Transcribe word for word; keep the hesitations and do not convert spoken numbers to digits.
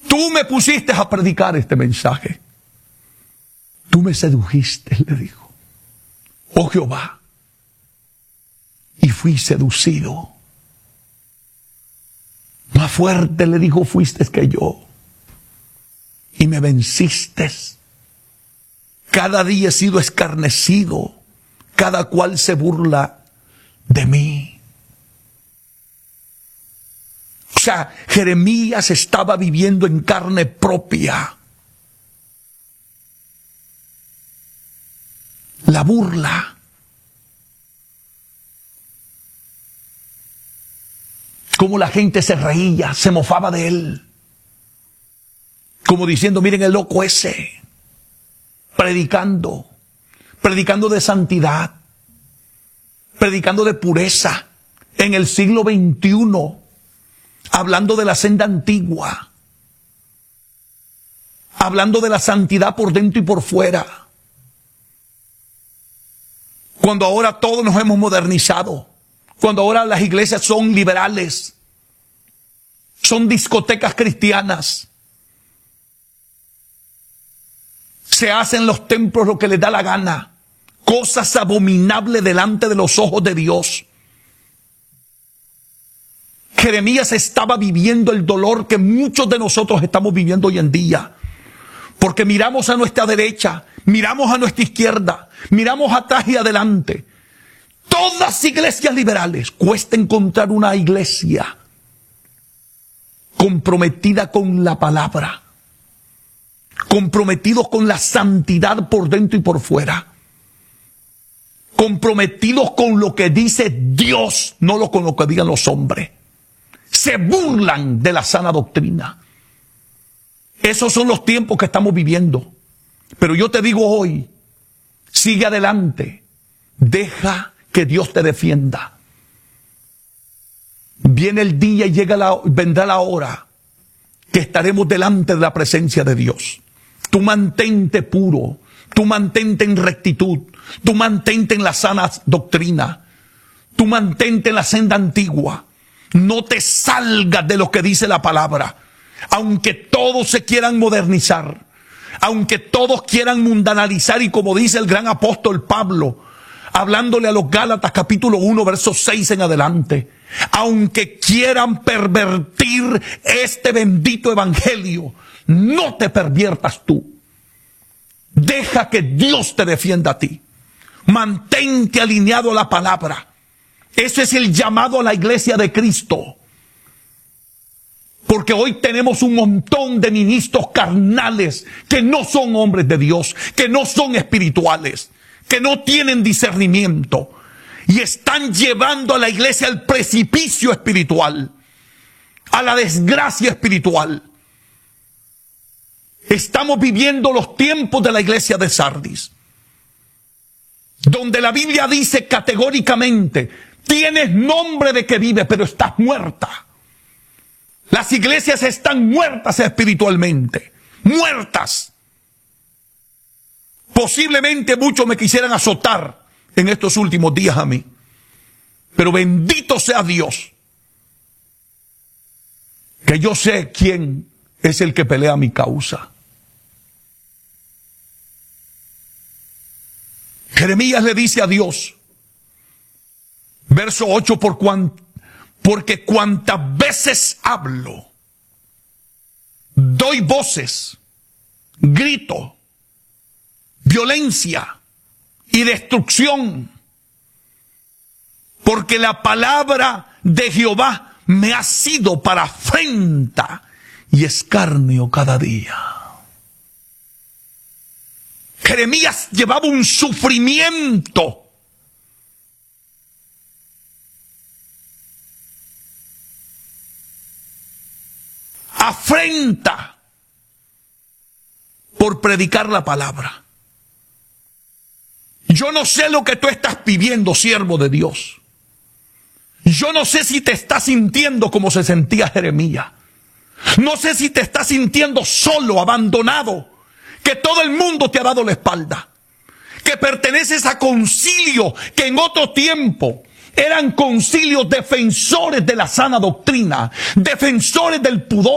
Tú me pusiste a predicar este mensaje. Tú me sedujiste, le dijo. Oh Jehová. Y fui seducido. Más fuerte, le dijo, fuiste que yo. Y me venciste. Cada día he sido escarnecido. Cada cual se burla de mí. O sea, Jeremías estaba viviendo en carne propia la burla. Cómo la gente se reía, se mofaba de él. Como diciendo, miren el loco ese, predicando, predicando de santidad, predicando de pureza, en el siglo veintiuno, hablando de la senda antigua, hablando de la santidad por dentro y por fuera. Cuando ahora todos nos hemos modernizado, cuando ahora las iglesias son liberales, son discotecas cristianas, se hacen en los templos lo que les da la gana, cosas abominables delante de los ojos de Dios. Jeremías estaba viviendo el dolor que muchos de nosotros estamos viviendo hoy en día, porque miramos a nuestra derecha, miramos a nuestra izquierda, miramos atrás y adelante. Todas las iglesias liberales, cuesta encontrar una iglesia comprometida con la palabra, comprometidos con la santidad por dentro y por fuera, comprometidos con lo que dice Dios, no lo con lo que digan los hombres. Se burlan de la sana doctrina. Esos son los tiempos que estamos viviendo. Pero yo te digo hoy, sigue adelante, deja que Dios te defienda. Viene el día y llega la, vendrá la hora que estaremos delante de la presencia de Dios. Tú mantente puro, tú mantente en rectitud, tú mantente en la sana doctrina, tú mantente en la senda antigua. No te salgas de lo que dice la palabra. Aunque todos se quieran modernizar, aunque todos quieran mundanalizar, y como dice el gran apóstol Pablo, hablándole a los Gálatas capítulo uno, verso seis en adelante, aunque quieran pervertir este bendito evangelio, no te perviertas tú. Deja que Dios te defienda a ti. Mantente alineado a la palabra. Ese es el llamado a la iglesia de Cristo. Porque hoy tenemos un montón de ministros carnales que no son hombres de Dios, que no son espirituales, que no tienen discernimiento y están llevando a la iglesia al precipicio espiritual, a la desgracia espiritual. Estamos viviendo los tiempos de la iglesia de Sardis, donde la Biblia dice categóricamente: tienes nombre de que vive, pero estás muerta. Las iglesias están muertas espiritualmente, muertas. Posiblemente muchos me quisieran azotar en estos últimos días a mí, pero bendito sea Dios, que yo sé quién es el que pelea mi causa. Jeremías le dice a Dios, verso ocho, por cuanto Porque cuantas veces hablo, doy voces, grito, violencia y destrucción, porque la palabra de Jehová me ha sido para afrenta y escarnio cada día. Jeremías llevaba un sufrimiento afrenta por predicar la palabra. Yo no sé lo que tú estás viviendo, siervo de Dios. Yo no sé si te estás sintiendo como se sentía Jeremías. No sé si te estás sintiendo solo, abandonado, que todo el mundo te ha dado la espalda, que perteneces a concilio que en otro tiempo eran concilios defensores de la sana doctrina, defensores del pudor.